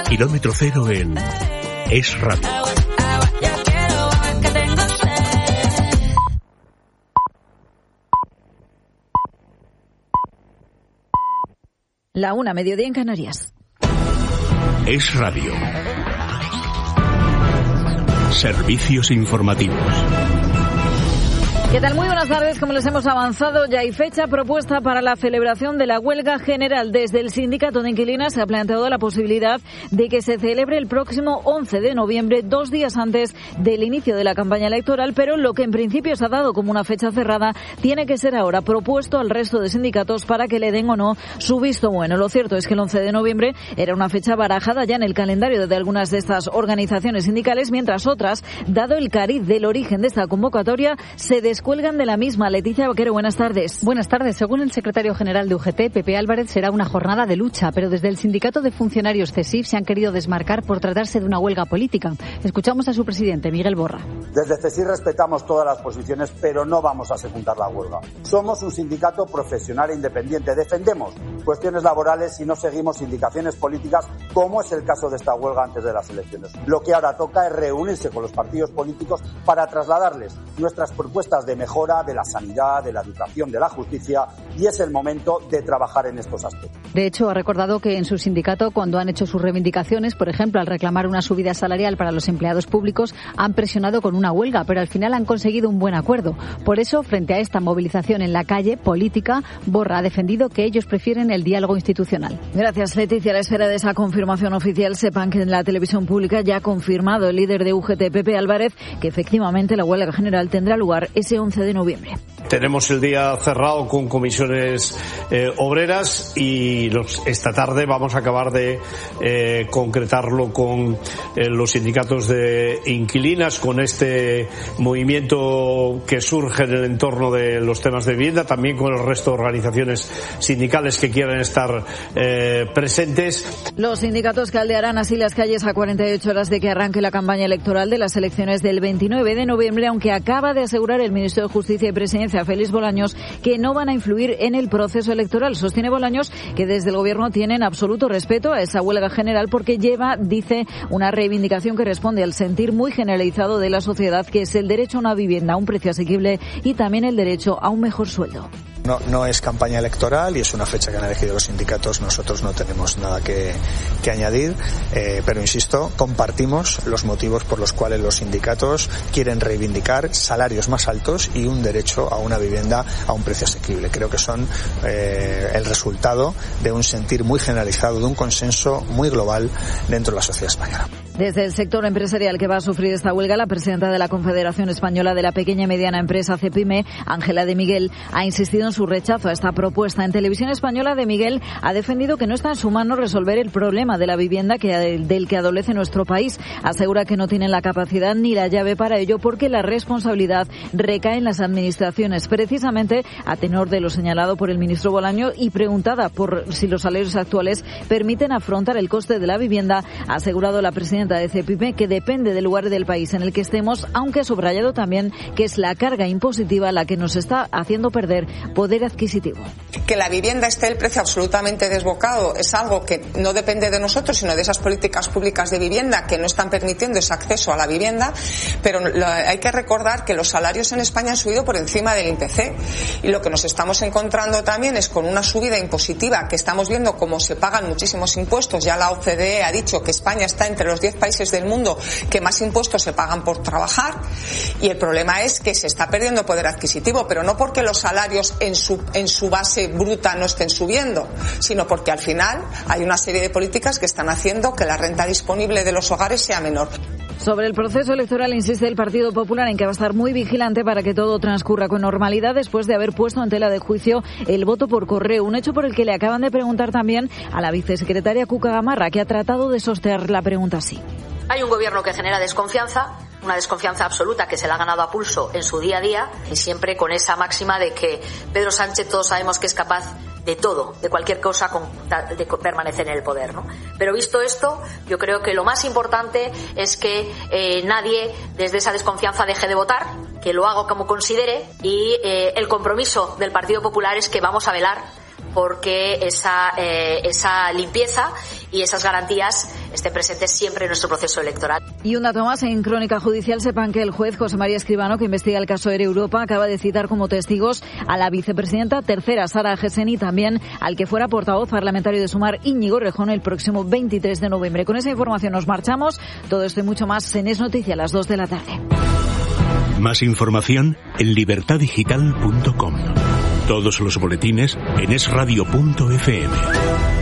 Kilómetro cero en Es Radio. La 1, mediodía en Canarias. Es Radio. Servicios informativos. ¿Qué tal? Muy buenas tardes. Como les hemos avanzado, ya hay fecha propuesta para la celebración de la huelga general. Desde el Sindicato de Inquilinas se ha planteado la posibilidad de que se celebre el próximo 11 de noviembre, 2 días antes del inicio de la campaña electoral, pero lo que en principio se ha dado como una fecha cerrada tiene que ser ahora propuesto al resto de sindicatos para que le den o no su visto bueno. Lo cierto es que el 11 de noviembre era una fecha barajada ya en el calendario de algunas de estas organizaciones sindicales, mientras otras, dado el cariz del origen de esta convocatoria, se descuelgan de la misma. Leticia Vaquero, buenas tardes. Buenas tardes. Según el secretario general de UGT, Pepe Álvarez, será una jornada de lucha, pero desde el Sindicato de Funcionarios CESIF se han querido desmarcar por tratarse de una huelga política. Escuchamos a su presidente, Miguel Borra. Desde CESIF respetamos todas las posiciones, pero no vamos a secundar la huelga. Somos un sindicato profesional e independiente. Defendemos cuestiones laborales y no seguimos indicaciones políticas, como es el caso de esta huelga antes de las elecciones. Lo que ahora toca es reunirse con los partidos políticos para trasladarles nuestras propuestas de mejora de la sanidad, de la educación, de la justicia, y es el momento de trabajar en estos aspectos. De hecho, ha recordado que en su sindicato, cuando han hecho sus reivindicaciones, por ejemplo, al reclamar una subida salarial para los empleados públicos, han presionado con una huelga, pero al final han conseguido un buen acuerdo. Por eso, frente a esta movilización en la calle política, Borra ha defendido que ellos prefieren el diálogo institucional. Gracias, Leticia. A la espera de esa confirmación oficial, sepan que en la televisión pública ya ha confirmado el líder de UGT, Pepe Álvarez, que efectivamente la huelga general tendrá lugar ese 11 de noviembre. Tenemos el día cerrado con comisiones obreras y esta tarde vamos a acabar de concretarlo con los sindicatos de inquilinas, con este movimiento que surge en el entorno de los temas de vivienda, también con el resto de organizaciones sindicales que quieran estar presentes. Los sindicatos caldearán así las calles a 48 horas de que arranque la campaña electoral de las elecciones del 29 de noviembre, aunque acaba de asegurar el ministro de Justicia y Presidencia, Félix Bolaños, que no van a influir en el proceso electoral. Sostiene Bolaños que desde el Gobierno tienen absoluto respeto a esa huelga general porque lleva, dice, una reivindicación que responde al sentir muy generalizado de la sociedad, que es el derecho a una vivienda a un precio asequible y también el derecho a un mejor sueldo. No es campaña electoral y es una fecha que han elegido los sindicatos. Nosotros no tenemos nada que añadir, pero insisto, compartimos los motivos por los cuales los sindicatos quieren reivindicar salarios más altos y un derecho a una vivienda a un precio asequible. Creo que son el resultado de un sentir muy generalizado, de un consenso muy global dentro de la sociedad española. Desde el sector empresarial que va a sufrir esta huelga, la presidenta de la Confederación Española de la Pequeña y Mediana Empresa, CEPIME, Ángela de Miguel, ha insistido en su rechazo a esta propuesta. En Televisión Española, de Miguel ha defendido que no está en su mano resolver el problema de la vivienda del que adolece nuestro país. Asegura que no tienen la capacidad ni la llave para ello porque la responsabilidad recae en las administraciones. Precisamente, a tenor de lo señalado por el ministro Bolaño y preguntada por si los salarios actuales permiten afrontar el coste de la vivienda, ha asegurado la presidenta de CEPIME que depende del lugar del país en el que estemos, aunque ha subrayado también que es la carga impositiva la que nos está haciendo perder poder adquisitivo. Que la vivienda esté el precio absolutamente desbocado es algo que no depende de nosotros, sino de esas políticas públicas de vivienda que no están permitiendo ese acceso a la vivienda, pero hay que recordar que los salarios en España han subido por encima del IPC y lo que nos estamos encontrando también es con una subida impositiva que estamos viendo cómo se pagan muchísimos impuestos. Ya la OCDE ha dicho que España está entre los 10 países del mundo que más impuestos se pagan por trabajar y el problema es que se está perdiendo poder adquisitivo, pero no porque los salarios en su base bruta no estén subiendo, sino porque al final hay una serie de políticas que están haciendo que la renta disponible de los hogares sea menor. Sobre el proceso electoral insiste el Partido Popular en que va a estar muy vigilante para que todo transcurra con normalidad después de haber puesto en tela de juicio el voto por correo, un hecho por el que le acaban de preguntar también a la vicesecretaria Cuca Gamarra, que ha tratado de sostener la pregunta así. Hay un gobierno que genera desconfianza, una desconfianza absoluta que se la ha ganado a pulso en su día a día y siempre con esa máxima de que Pedro Sánchez todos sabemos que es capaz de todo, de cualquier cosa con tal de permanecer en el poder, ¿no? Pero visto esto, yo creo que lo más importante es que nadie desde esa desconfianza deje de votar, que lo haga como considere y el compromiso del Partido Popular es que vamos a velar porque esa limpieza y esas garantías estén presentes siempre en nuestro proceso electoral. Y un dato más, en Crónica Judicial sepan que el juez José María Escribano, que investiga el caso Air Europa, acaba de citar como testigos a la vicepresidenta tercera, Sara Gessen, y también al que fuera portavoz parlamentario de Sumar, Íñigo Rejón, el próximo 23 de noviembre. Con esa información nos marchamos. Todo esto y mucho más en Es Noticia a las 2 de la tarde. Más información en libertadigital.com. Todos los boletines en esradio.fm.